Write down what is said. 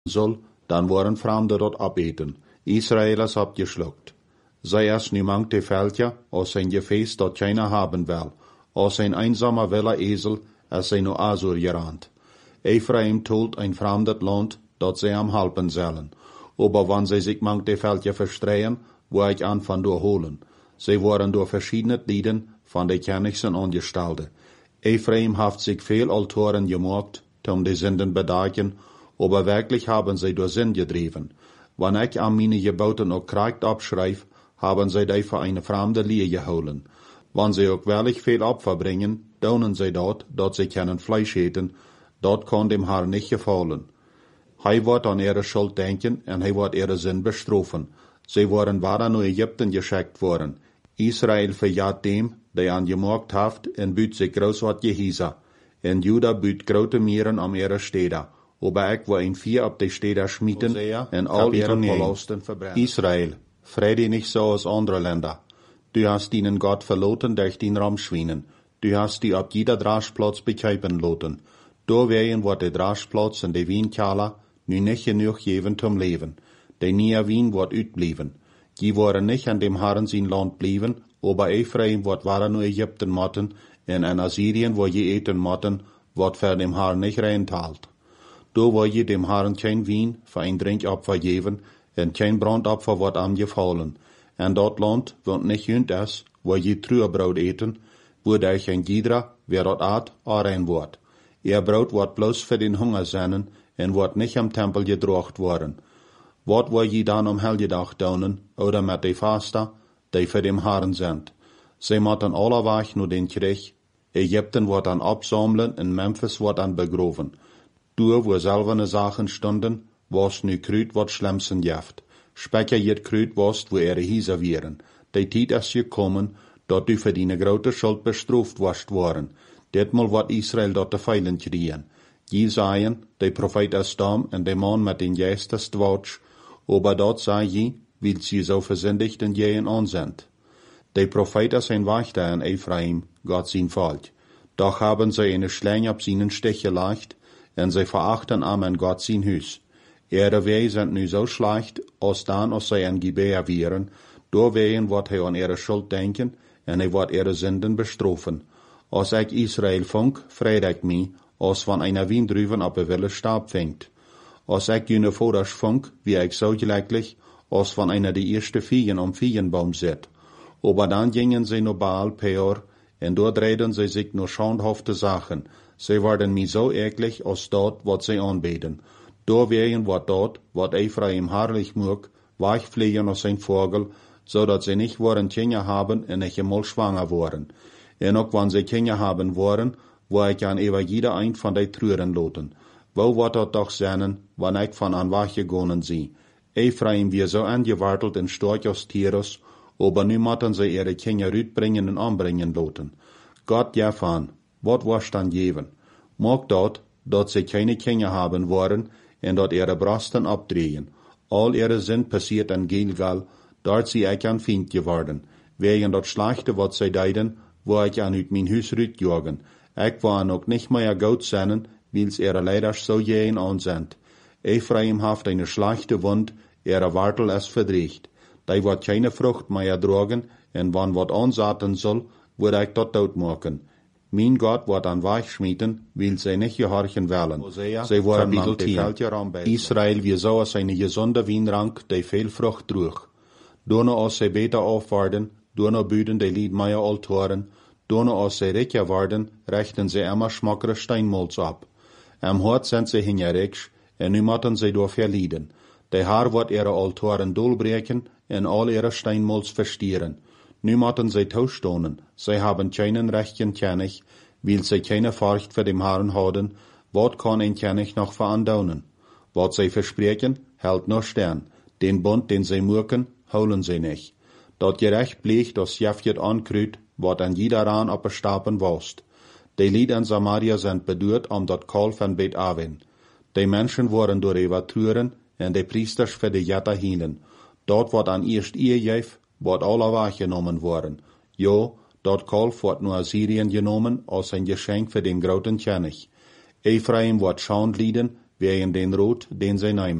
soll, dann waren Fremde dort abeten. Israelers abgeschluckt. Zij es nu mangte Veldje, als zijn gefäß dort keiner haben will, als ein einsamer wilder Esel, als zij nu Asur gerannt. Ephraim tolt ein fremdet Land, dat zij am halpen sollen. Aber wann zij sich mangte Veldje verstreien, wo ich an van doorholen. Zij waren door verschiedene Lieden van de Königsen angestaltet. Ephraim haft sich veel Altoren gemacht, um die Sünden bedagen, aber wirklich haben sie durch Sinn gedreven. Wann ich an meine Gebauten auch korrekt abschreib, haben sie die für eine fremde Linie geholen. Wann sie auch wirklich viel Opfer bringen, daunen sie dort, dort sie können Fleisch eten, dort kann dem Herrn nicht gefallen. Hij wird an ihre Schuld denken und hij wird ihre Sinn bestrafen. Sie waren weiter nach Ägypten geschickt worden. Israel verjagt dem, der an gemacht haft, und büt sich groß wat Gehisa. Und Juda büt grote Mieren am ihre Städte. Aber ich war ein vier ab die Städte schmieden, und all ihre Verlusten verbrennen. Israel, freu nicht so aus andere Länder. Du hast ihnen Gott verloten durch den Ramschwienen. Du hast die ab jeder Draschplatz bekäupen loten. Da wären wird der Draschplatz und die Wienkala nu nicht genug geben zum Leben. Die neue Wien wird utblieben. Die waren nicht an dem Herrn sein Land blieben, aber Ephraim wird weiter nur Ägypten motten, und in Assyrien, wo je eten motten, wird für dem Herrn nicht reintalt. Da wo je dem Herrn kein Wien für ein Trinkopfer geben, und kein Brandopfer wird angefallen. Und dort Land wird nicht jünd es, wo je Trüerbrot eten, wo durch ein Gidra, wer dort art, rein wird. Ihr Brot wird bloß für den Hunger sein, und wird nicht am Tempel gedrocht worden. Wat wo je dann Helgedag daunen, oder mit de Faster, die für dem Herrn sind. Sie motten alle weg nur den Krieg. Ägypten wird dann absammeln, und Memphis wird dann begraven. Du, wo selber Sachen stunden, was nu Krüt wat schlimmsten jaft. Specker jet Krüt was, wo ihre Hieser wären. Die Zeit ist gekommen, dort du für deine grote Schuld bestraft warst worden. Ditmal wird Israel dort de Feilen kriegen. Jesaja, der Prophet ist da, und der Mann mit den Geistes Watsch, aber dort sei je, weil sie so versündigt und jähen an sind. Der Prophet ist ein Wächter in Ephraim, Gott sein Volk. Doch haben sie eine Schlange ab seinen Stich gelegt, und sie verachten an Gott sein Hus. Ihre Wege sind nu so schlecht, als dann, als sie ein Gebär wären, doorwegen wird er an ihre Schuld denken, und er wird ihre Sünden bestrafen. Als ich Israel funk, freut ich mich, als van einer Wien drüben ab wille Stab fängt. Als ich jene Voders funk, wie ich so gleichlich, als van einer die erste Viehen am Viehenbaum sit. Aber dann gingen sie nur Baal Peor, und dort reden sie sich nur schauenhafte Sachen. Sie werden mir so eklig, als dort, wat sie anbeten. Doorwegen wird dort, wat Ephraim herrlich mag, weichfliegen als ein Vogel, so dat sie nicht wollen Kinder haben und nicht einmal schwanger worden. Und auch wenn sie Kinder haben wollen, wo ich an über jeder ein von die Trüren loten. Wo wird dort doch sein, wann ich von an Wach gegangen sie? Ephraim wir so angewartelt in Storch aus Tierus, aber nu motten sie ihre Kinder rütbringen und anbringen loten. Gott ja van, wat was dann geben? Mag dort sie keine Kinder haben wollen, und dort ihre Brasten abdrehen. All ihre Sinn passiert in Gilgal, dort sie ich an Feind geworden. Wegen dort Schlechte, wat sie deiden, wo ich an ut mein Hus rütjagen. Ich war noch nicht mehr gut sein, weil's ihre Leider so jähen an sind. Ephraim haft eine schlechte Wund, ihre Wartel ist verdreht. Die wird keine Frucht mehr tragen, und wann wat ansaten soll, wird ich dort tot machen. Mein Gott wird an Weich schmieden, weil sie nicht gehorchen wollen. Sie wollen Kapitel Israel wie so als eine gesunde Wienrank, die viel Frucht trug. Dono als sie beter aufwarten, dono büden die Lied mehr Altoren, dono als sie reicher werden, rechten sie immer schmackere Steinmolz ab. Am Hort sind sie hingerickt, und nu motten sie durch verlieden. Der Herr wird ihre Altoren durchbrechen, und all ihre Steinmolz verstieren. Nu motten sie tauschstonen, sie haben keinen rechten König, weil sie keine Furcht für den Herrn haben, wat kann ein König noch verandaunen? Wat sie versprechen, hält nur Stern, den Bund, den sie murken, holen sie nicht. Dort gerecht blieb, das Jafjet ankrüt, wat an jeder Ran abgestapen warst. Die Lied in Samaria sind bedürt dort Kol von Bet Aven. Die Menschen waren durch ihre Türen, und die Priesters für die Jatta hielen. Dort wird an erst ihr Jef, wird alle wahrgenommen worden. Jo, dort Kolf wird nur Assyrien genommen als ein Geschenk für den großen König. Ephraim wird Schand lieden, wegen den Rot, den sie nehmen.